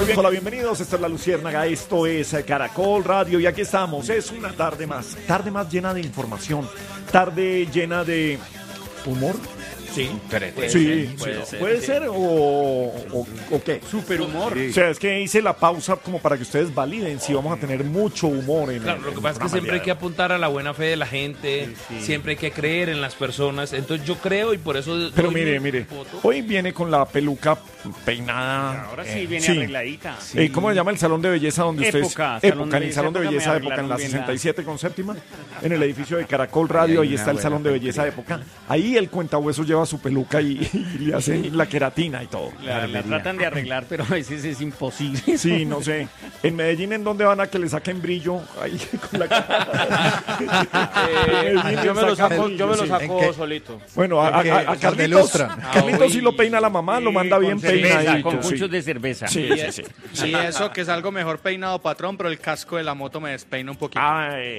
bien, hola, bienvenidos. Esta es La Luciérnaga, esto es Caracol Radio y aquí estamos. Es una tarde más llena de información, tarde llena de humor. Sí, puede ser o qué. Superhumor. Sí. O sea, es que hice la pausa como para que ustedes validen si vamos a tener mucho humor en Claro, lo que pasa es que siempre hay que apuntar a la buena fe de la gente, siempre hay que creer en las personas. Entonces yo creo y por eso... Pero mire, hoy viene con la peluca peinada. Ahora sí viene arregladita. Sí. ¿Cómo se llama el salón de belleza donde ustedes... Época, en el salón de belleza Época, en la 67 con séptima, en el edificio de Caracol Radio, ahí está el salón de belleza Época. Ahí el cuentahuesos lleva su peluca y le hacen la queratina y todo. La tratan de arreglar, pero a veces es imposible. Sí, no sé. En Medellín, ¿en dónde van a que le saquen brillo? Ahí con la cara. Yo me lo saco solito. Bueno, a Carlitos sí lo peina la mamá, lo manda bien peinadito. Con muchos de cerveza. Sí. Sí, eso que es algo mejor peinado, patrón, pero el casco de la moto me despeina un poquito.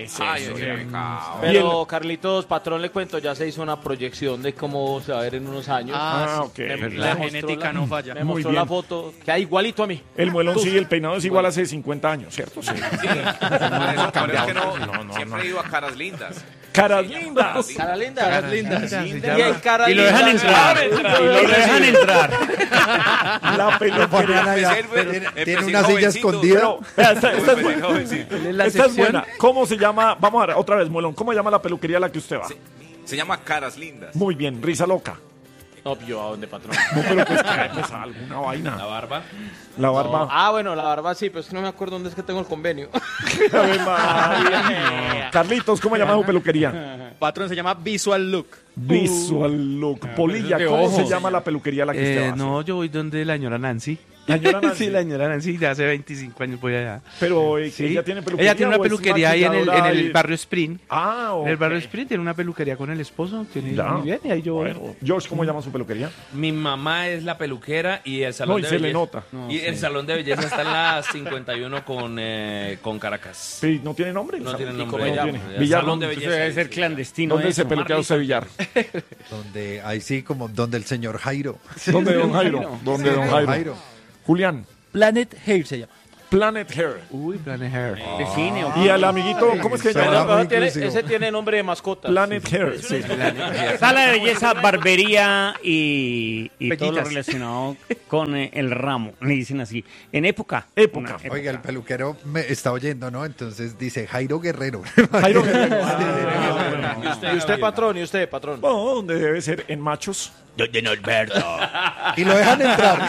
Pero Carlitos, patrón, le cuento, ya se hizo una proyección de cómo se va a ver en unos años. Ok. La genética no falla. Me mostró la foto, queda igualito a mí. El muelón sí, el peinado es igual hace 50 años, ¿cierto? Sí. Pero es que no, siempre he ido a Caras Lindas. Caras lindas. Cara linda. Y lo dejan entrar. La peluquería. Tiene una silla escondida. Esta es buena. ¿Cómo se llama? Vamos a ver, otra vez, muelón. ¿Cómo se llama la peluquería a la que usted va? Se llama Caras Lindas. Muy bien, risa loca. Obvio, ¿a dónde, patrón? No, pero pues alguna vaina. La barba. La barba. No. Bueno, la barba sí, pero es que no me acuerdo dónde es que tengo el convenio. Ave María. Carlitos, ¿cómo se llama su peluquería? Patrón, se llama Visual Look. Visual Look. Polilla, ¿cómo se llama la peluquería a la que usted va? No, yo voy donde la señora Nancy. ¿La señora Nancy? Sí, la señora Nancy, ya hace 25 años voy allá. Pero Sí. ella tiene peluquería. Ella tiene una ¿o es peluquería ahí en maquilladora el barrio Spring. Ok. En el barrio Spring tiene una peluquería con el esposo. Tiene Ya. muy bien, y ahí yo voy. Bueno, George, ¿cómo llama su peluquería? Mi mamá es la peluquera y el salón No, y de se belleza. le nota. Y el salón de belleza está en la 51 con Caracas. Sí, ¿no tiene nombre? No tiene ¿Y nombre. cómo se llama? El Villar, salón de ¿dónde- belleza. Debe ser clandestino. ¿Dónde se peluquea usted, Villar? Donde, ahí sí, como donde el señor Jairo. ¿Dónde don Jairo? ¿Dónde don Jairo? Julián, Planet Hair se llama. Planet Hair. Uy, Planet Hair. Define. Y al amiguito, ¿cómo es que se Suena llama? muy inclusivo. Ese tiene nombre de mascota. Planet Hair. Sí. Sala de belleza, barbería y todo lo Pellitas. relacionado con el ramo. Le dicen así. En época. Época. Una Oiga, el peluquero me está oyendo, ¿no? Entonces dice Jairo Guerrero. Jairo Guerrero. ¿Y usted, patrón? Bueno, ¿dónde debe ser? En Machos. Y lo dejan entrar.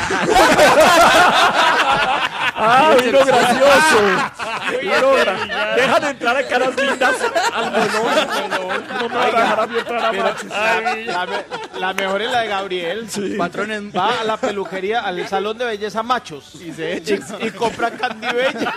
¡Ah, vino gracioso! Dejan de entrar a Caras Lindas al melón. No me van a dejar a mí entrar a Machos. La mejor es la de Gabriel. Patrón, va a la peluquería, al salón de belleza Machos y se echa y compra Candy Bella.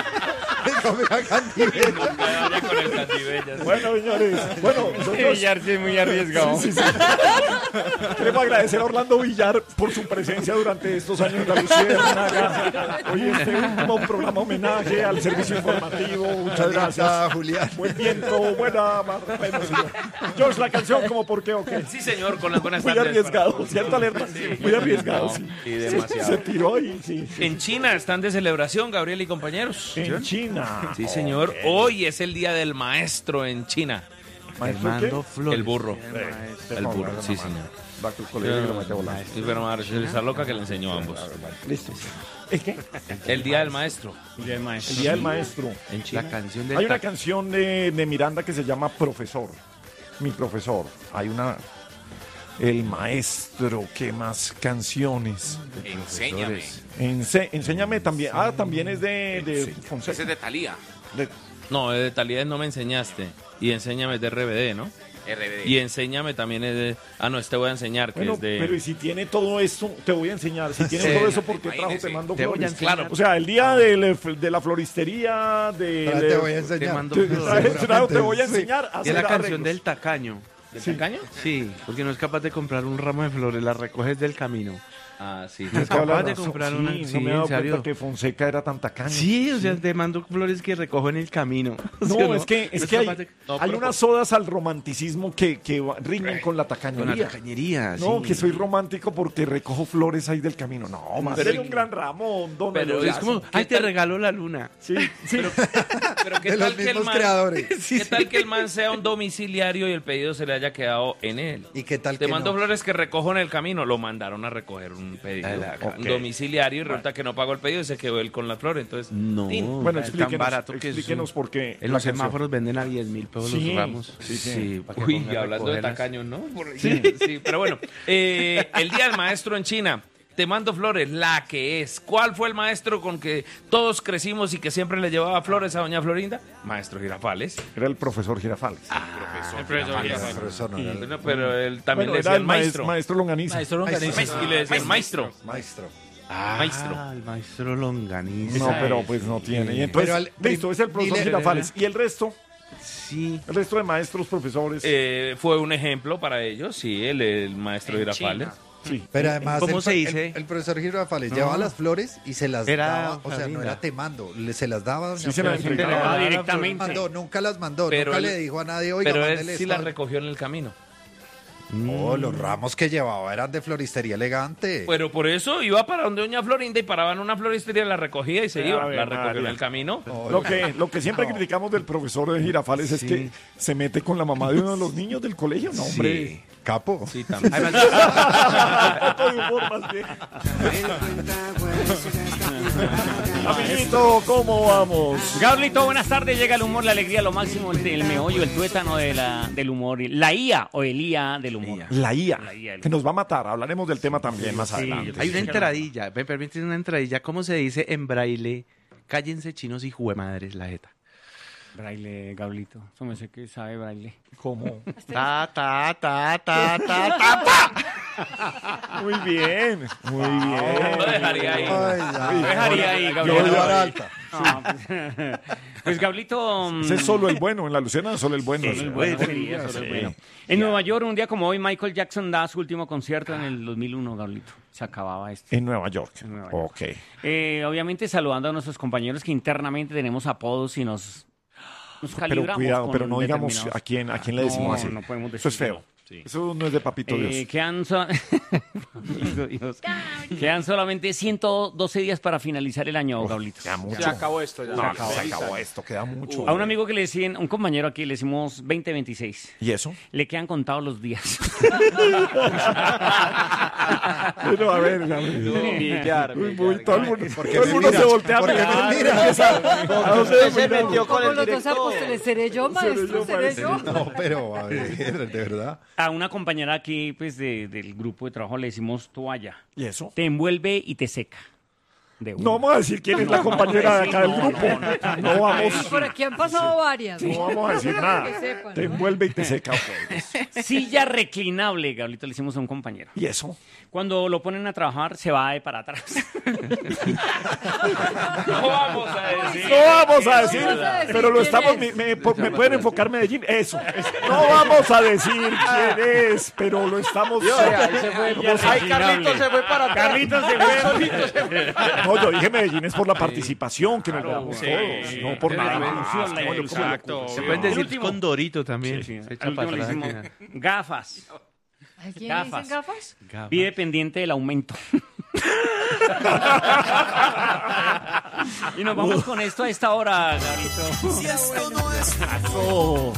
Con el Candibellas. Bueno, señores. Bueno, nosotros Villar sí es muy arriesgado. queremos agradecer a Orlando Villar por su presencia durante estos años en La Luciérnaga. Hoy este último programa homenaje al servicio informativo. Muchas gracias. Julián. Buen viento, buena bueno, señor. George, la canción como por qué o qué. Sí, señor, con las buenas Muy tardes. arriesgado, ¿cierto, Alerta? Muy arriesgado, sí. Sí, demasiado. Se tiró ahí, sí. En China están de celebración, Gabriel y compañeros. En China. Sí, señor. Hoy es el día del maestro en China. Armando Flores. El burro. El burro, sí, señor. Va al colegio y lo mete a volar. Sí, pero Marcela loca que le enseñó a ambos. Listo. ¿Es qué? El día del maestro El Día del Maestro. en China. La canción del Hay una taco. canción de Miranda que se llama Profesor. Mi profesor. Hay una... El maestro. ¿Qué más canciones? Enséñame. Enséñame también. Ah, también es de Fonseca. Ese es de Thalía. De- No, de Talía no me enseñaste. Y enséñame de RBD, ¿no? RBD. Y enséñame también es de... Ah, no, te voy a enseñar, que Bueno, es de... pero y si tiene todo esto, te voy a enseñar. Si tiene todo eso, ¿por qué trajo Te Mando Te voy a Flores? enseñar. Claro. O sea, el día de la floristería, Te voy a Te enseñar. mando Te flores. voy a enseñar a Y hacer es la canción arreglos. del tacaño. ¿De tacaño? Sí, porque no es capaz de comprar un ramo de flores, las recoges del camino. Ah, sí. No es capaz de comprar una. Sí, Sí, no me he en dado serio. cuenta que Fonseca era tan tacaño. Sí, o sea, te mando flores que recojo en el camino. No, ¿Sí o es que No hay, capaz de- hay unas odas al romanticismo que riñen con la Con la tacañería. tacañería, No, sí. que soy romántico porque recojo flores ahí del camino. No, más Pero- sería un gran ramo, don pero Eloy. Es como, ¿Qué ay, te tal? regalo la luna. Sí, sí. Pero ¿qué De tal los que el mismos man, creadores. ¿qué tal que el man sea un domiciliario y el pedido se le haya quedado en él? ¿Y qué tal Te que mando no? flores que recojo en el camino. Lo mandaron a recoger un pedido, ok. un domiciliario, y resulta que no pagó el pedido y se quedó él con las flores. Entonces, No, Bueno, es explíquenos, tan barato que explíquenos eso. por qué. En los semáforos venden a 10.000 pesos Sí, los ramos. sí, sí. para que uy, ponga y a hablando de recogerlas. tacaños, ¿no? Sí, pero bueno. El Día del Maestro en China. Te mando flores, la que es. ¿Cuál fue el maestro con que todos crecimos y que siempre le llevaba flores a doña Florinda? Maestro Girafales. Era el profesor Girafales. El profesor Pero eso no era el Bueno, pero él también Bueno, le era decía el el maestro. maestro Longaniza. Y le decía el maestro. maestro. Maestro. El maestro Longaniza. No, pero pues no tiene. Y entonces, Pero al- listo, es el profesor ni le- Girafales. ¿Y el resto? Sí. El resto de maestros, profesores. Fue un ejemplo para ellos, sí, el maestro Girafales. Sí. Pero además ¿Cómo el, se dice? el profesor Girafales llevaba las flores y se las Era daba, o sea, no Florinda. era temando, se las daba a doña Sí, se las Florinda. entregaba. Ah, Las directamente. mandó, nunca las mandó, Pero nunca él- le dijo a nadie, oiga, Pero él mándele sí esto. la recogió en el camino. No, los ramos que llevaba eran de floristería elegante. Pero por eso iba para donde doña Florinda y paraba en una floristería, la recogía y se iba. Ave La recogió en María. el camino. No, Lo que siempre criticamos del profesor de Girafales es que se mete con la mamá de uno de los niños del colegio. No, hombre. capo. Sí, también. Un poco de humor más bien. Amiguito, ¿cómo vamos? Gablito, buenas tardes. Llega el humor, la alegría, lo máximo, el meollo, el tuétano del humor. La IA o el IA del humor. La IA, La IA. que nos va a matar. Hablaremos del tema también más Sí, adelante. yo Hay una entradilla, me permites una entradilla. ¿Cómo se dice en braille? Cállense chinos y juemadres la jeta. Braille, Gablito. Eso me sé que sabe braille. ¿Cómo? Ta, ta, ta, ta, ta, ta, ta. Muy bien, muy bien. Lo dejaría ahí. Ay, ya. Lo dejaría ahí, Yo Gablito. voy a dar alta. No, pues, pues, Gablito. Ese es solo el bueno, en la Luciana solo el bueno. Sí, ese. el bueno sería, solo el bueno. En Nueva York, un día como hoy, Michael Jackson da su último concierto en el 2001, Gablito. Se acababa esto. En Nueva York. En Nueva York. Ok. Obviamente saludando a nuestros compañeros que internamente tenemos apodos y nos Pero calibramos. cuidado, con pero no digamos determinados- a quién le decimos No, así. no podemos Eso es decirlo. feo. Eso no es de papito Dios. Quedan solamente 112 días para finalizar el año, Gablito. Queda mucho. Se acabó esto ya. No, se acabó esto, queda mucho. A un amigo que le decían, un compañero aquí, le decimos 2026. ¿Y eso? Le quedan contados los días. Pero a ver, todo el mundo, ¿Por qué todo el me mundo mira? se voltea a ¿Por qué mirar. me mira? ¿A dónde Usted se mira? metió con Como el los dos director. apóstoles, ¿seré yo, maestro? ¿Seré yo? No, pero a ver, de verdad. A una compañera aquí, pues, del grupo de trabajo le decimos toalla. ¿Y eso? Te envuelve y te seca. De una. No vamos a decir quién es la compañera de acá del grupo. No vamos, Por aquí han pasado varias. no vamos a decir nada. Que sepan. Te envuelve y te seca. Ok. Silla reclinable, Gablito, le decimos a un compañero. ¿Y eso? Cuando lo ponen a trabajar, se va de para atrás. No vamos a decir. No vamos a decir, vamos a decir pero lo quién estamos. es. Me pueden enfocar Medellín. Eso. No vamos a decir quién es, pero lo estamos. Ahí se fue. Ahí Carlitos se fue para atrás. Carlitos se fue. No, yo dije Medellín es por la participación que nos veamos sí. todos, no por La nada inclusión, más. la Bueno, inclusión. ¿cómo lo Exacto. ocurre? Se pueden El decir último. con Dorito también. Sí, Se echa al último para le atrás. decimos gafas. ¿A quién le Gafas. dicen gafas? Gafas. Vive pendiente del aumento. Y nos vamos con esto a esta hora, Gablito. Oh.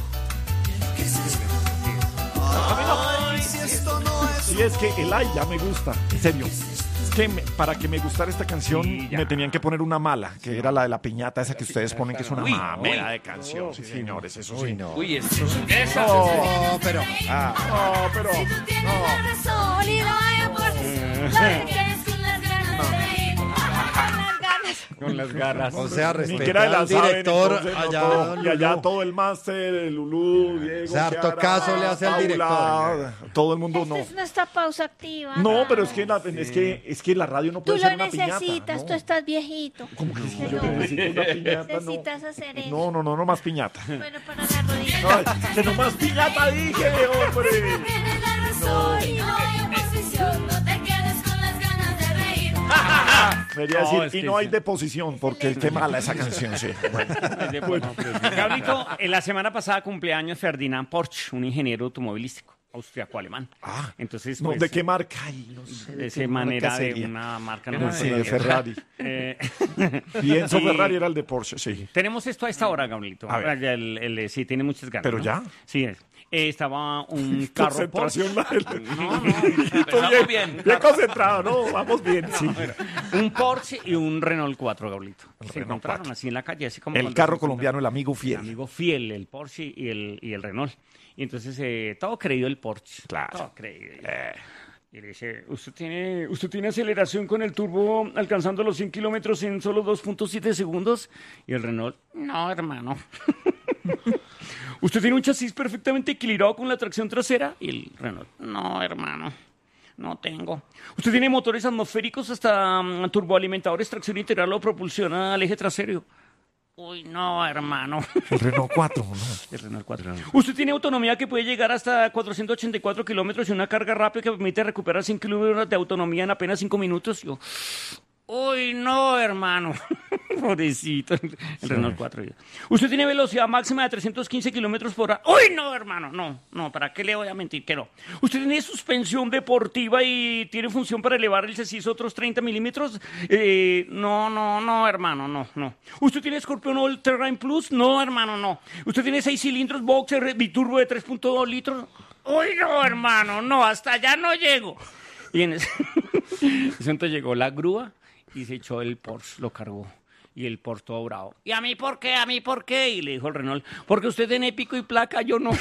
Sí, es que el ay ya me gusta, en serio. Es que para que me gustara esta canción Sí, ya. me tenían que poner una mala, que era la de la piñata, esa que ustedes ponen que es una Uy, mamera de canción. Sí, señores, eso sí. no. Uy, eso. No, pero. No, pero Con las garras. O sea, Ni que respeta era de la al Saben, director entonces, no allá. todo. Y allá Lulú. todo el máster, el Lulú, Diego, O sea, harto Chiara, caso le hace al Paula, director. todo el mundo no. Esta es nuestra pausa activa. No, pero es que la radio no Tú puede lo ser una piñata. necesitas, ¿no? tú estás viejito. ¿Cómo que si No. yo necesito una piñata? Necesitas hacer eso. No, no más piñata. Bueno, para la rodilla. Ay, que no más piñata dije, hombre. Debería No, decir, es que y no hay sí. deposición, porque qué mala esa canción, sí. Bueno. Gablito, en la semana pasada cumpleaños Ferdinand Porsche, un ingeniero automovilístico austriaco-alemán. Entonces, No, pues, ¿de qué marca? Ay, no sé. de esa qué manera marca de sería. una marca Sí, no sí, de Ferrari. Pienso y Ferrari era el de Porsche, sí. Tenemos esto a esta hora, Gablito. A ver. Sí, tiene muchas ganas. ¿Pero ¿no? ya? Sí, estaba un carro Porsche. Concentración. Empezamos bien. Bien concentrado, ¿no? Vamos bien, sí. Un Porsche y un Renault 4, Gablito. El Se Renault encontraron 4. así en la calle, así como El cuando carro se colombiano, el amigo el fiel. amigo fiel, el Porsche y el Renault. Y entonces todo creído el Porsche. Claro. Todo creído. Y le dice, ¿usted tiene aceleración con el turbo alcanzando los 100 kilómetros en solo 2.7 segundos? Y el Renault, no, hermano. ¿Usted tiene un chasis perfectamente equilibrado con la tracción trasera? Y el Renault, no, hermano. No tengo. ¿Usted tiene motores atmosféricos hasta turboalimentadores, tracción integral o propulsión al eje trasero? Uy, no, hermano. El Renault 4, ¿no? El Renault 4. ¿Usted tiene autonomía que puede llegar hasta 484 kilómetros y una carga rápida que permite recuperar 100 kilómetros de autonomía en apenas 5 minutos? Yo, uy, no, hermano. Pobrecito. El Renault 4. ¿Usted tiene velocidad máxima de 315 kilómetros por hora? Uy, no, hermano. No, ¿para qué le voy a mentir? Que no. ¿Usted tiene suspensión deportiva y tiene función para elevar el chasis otros 30 milímetros? No, hermano, no. ¿Usted tiene Scorpion All Terrain Plus? No, hermano, no. ¿Usted tiene 6 cilindros Boxer biturbo de 3.2 litros? Uy, no, hermano, no, hasta allá no llego. Y en ese momento llegó la grúa y se echó el Porsche, lo cargó. Y el Porsche todo bravo. ¿Y a mí por qué? ¿A mí por qué? Y le dijo el Renault, porque usted tiene pico y placa, yo no.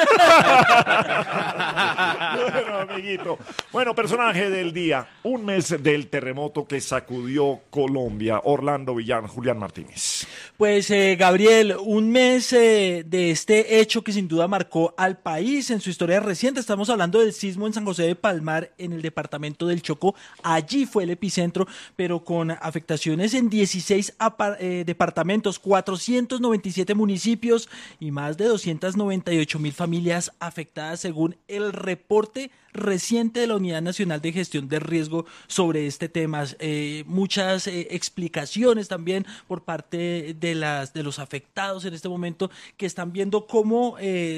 Bueno, amiguito. Bueno, personaje del día. Un mes del terremoto que sacudió Colombia. Orlando Villán, Julián Martínez. Pues Gabriel, un mes de este hecho que sin duda marcó al país en su historia reciente. Estamos hablando del sismo en San José de Palmar, en el departamento del Chocó. Allí fue el epicentro, pero con afectaciones en 16 departamentos, 497 municipios y más de 298.000 familias afectadas según el reporte reciente de la Unidad Nacional de Gestión de Riesgo sobre este tema. Muchas explicaciones también por parte de los afectados en este momento, que están viendo cómo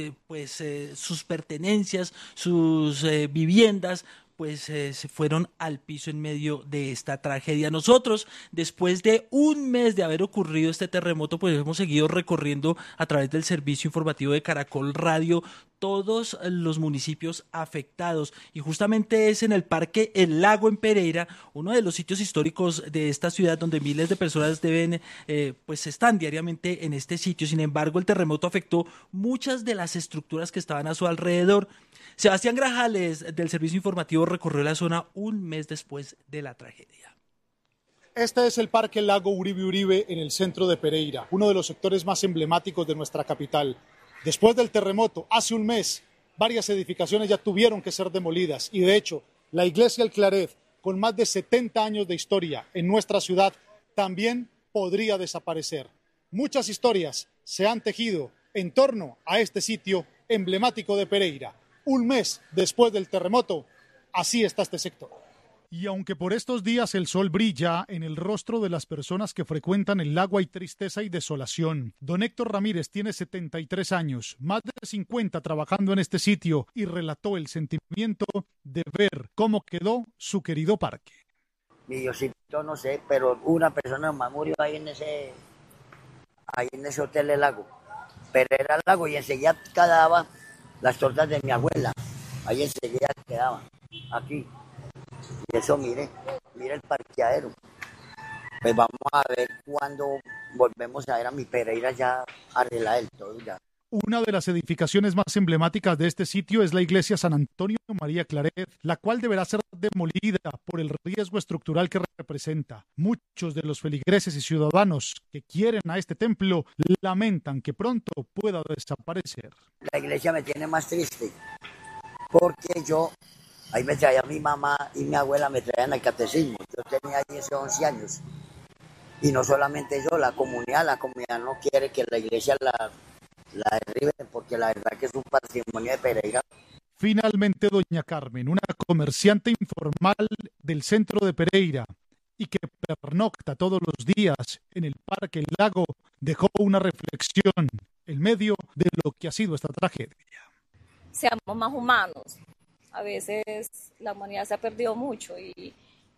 sus pertenencias, sus viviendas se fueron al piso en medio de esta tragedia. Nosotros, después de un mes de haber ocurrido este terremoto, pues hemos seguido recorriendo a través del servicio informativo de Caracol Radio todos los municipios afectados, y justamente es en el Parque El Lago en Pereira, uno de los sitios históricos de esta ciudad donde miles de personas están diariamente en este sitio. Sin embargo, el terremoto afectó muchas de las estructuras que estaban a su alrededor. Sebastián Grajales, del Servicio Informativo, recorrió la zona un mes después de la tragedia. Este es el Parque Lago Uribe Uribe en el centro de Pereira, uno de los sectores más emblemáticos de nuestra capital. Después del terremoto, hace un mes, varias edificaciones ya tuvieron que ser demolidas y, de hecho, la Iglesia El Claret, con más de 70 años de historia en nuestra ciudad, también podría desaparecer. Muchas historias se han tejido en torno a este sitio emblemático de Pereira. Un mes después del terremoto, así está este sector. Y aunque por estos días el sol brilla, en el rostro de las personas que frecuentan el lago hay tristeza y desolación. Don Héctor Ramírez tiene 73 años, más de 50 trabajando en este sitio, y relató el sentimiento de ver cómo quedó su querido parque. Mi Diosito, no sé, pero una persona más murió ahí en ese hotel del lago. Pereira Lago, y enseguida quedaban las tortas de mi abuela. Ahí enseguida quedaban, aquí. Y eso, mire el parqueadero. Pues vamos a ver cuando volvemos a ver a mi Pereira ya arreglar el todo ya. Una de las edificaciones más emblemáticas de este sitio es la iglesia San Antonio María Claret, la cual deberá ser demolida por el riesgo estructural que representa. Muchos de los feligreses y ciudadanos que quieren a este templo lamentan que pronto pueda desaparecer. La iglesia me tiene más triste porque ahí me traía mi mamá y mi abuela, me traían al catecismo. Yo tenía 10 o 11 años. Y no solamente yo, la comunidad no quiere que la iglesia la derriben porque la verdad que es un patrimonio de Pereira. Finalmente, doña Carmen, una comerciante informal del centro de Pereira y que pernocta todos los días en el Parque El Lago, dejó una reflexión en medio de lo que ha sido esta tragedia. Seamos más humanos. A veces la humanidad se ha perdido mucho y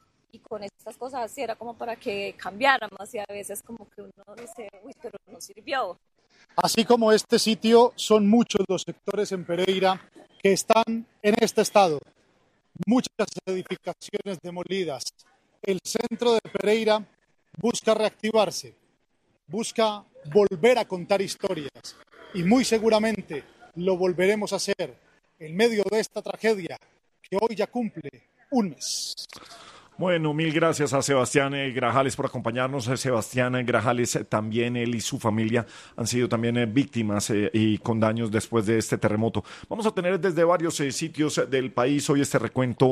con estas cosas así era como para que cambiáramos y a veces como que uno dice, uy, pero no sirvió. Así como este sitio, son muchos los sectores en Pereira que están en este estado. Muchas edificaciones demolidas. El centro de Pereira busca reactivarse, busca volver a contar historias y muy seguramente lo volveremos a hacer en medio de esta tragedia que hoy ya cumple un mes. Bueno, mil gracias a Sebastián Grajales por acompañarnos. Sebastián Grajales, también él y su familia han sido también víctimas y con daños después de este terremoto. Vamos a tener desde varios sitios del país hoy este recuento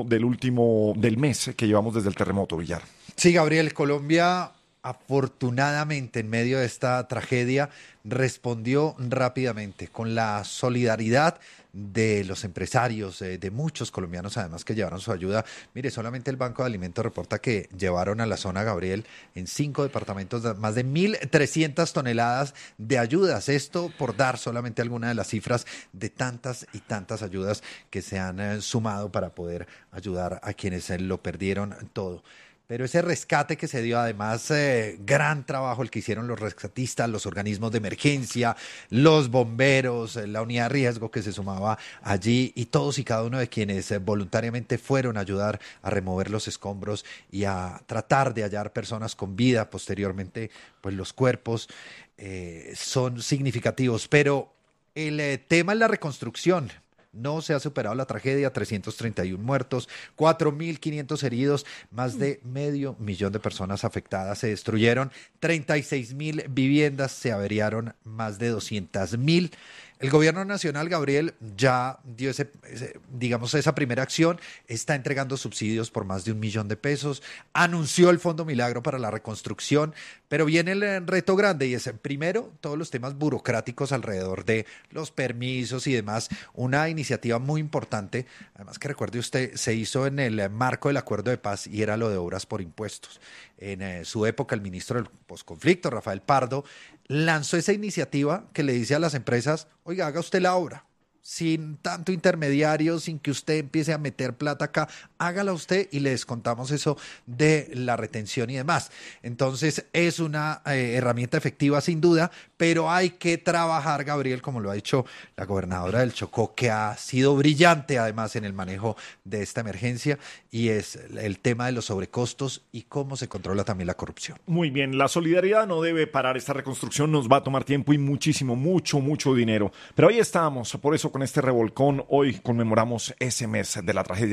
del mes que llevamos desde el terremoto, Villar. Sí, Gabriel, Colombia afortunadamente en medio de esta tragedia respondió rápidamente con la solidaridad de los empresarios, de muchos colombianos además que llevaron su ayuda. Mire, solamente el Banco de Alimentos reporta que llevaron a la zona, Gabriel, en 5 departamentos más de 1.300 toneladas de ayudas. Esto por dar solamente alguna de las cifras de tantas y tantas ayudas que se han sumado para poder ayudar a quienes lo perdieron todo. Pero ese rescate que se dio, además, gran trabajo el que hicieron los rescatistas, los organismos de emergencia, los bomberos, la unidad de riesgo que se sumaba allí y todos y cada uno de quienes voluntariamente fueron a ayudar a remover los escombros y a tratar de hallar personas con vida. Posteriormente, pues los cuerpos son significativos, pero el tema es la reconstrucción. No se ha superado la tragedia, 331 muertos, 4.500 heridos, más de 500.000 de personas afectadas. Se destruyeron 36.000 viviendas, se averiaron más de 200.000. El gobierno nacional, Gabriel, ya dio esa primera acción, está entregando subsidios por más de 1 millón de pesos, anunció el Fondo Milagro para la reconstrucción, pero viene el reto grande y es, primero, todos los temas burocráticos alrededor de los permisos y demás. Una iniciativa muy importante, además que recuerde usted, se hizo en el marco del acuerdo de paz y era lo de obras por impuestos. En su época, el ministro del posconflicto, Rafael Pardo, lanzó esa iniciativa que le dice a las empresas, oiga, haga usted la obra, sin tanto intermediario, sin que usted empiece a meter plata acá, hágala usted y le descontamos eso de la retención y demás. Entonces es una herramienta efectiva sin duda, pero hay que trabajar, Gabriel, como lo ha dicho la gobernadora del Chocó, que ha sido brillante además en el manejo de esta emergencia, y es el tema de los sobrecostos y cómo se controla también la corrupción. Muy bien, la solidaridad no debe parar, esta reconstrucción nos va a tomar tiempo y mucho dinero, pero ahí estamos, por eso con este revolcón hoy conmemoramos ese mes de la tragedia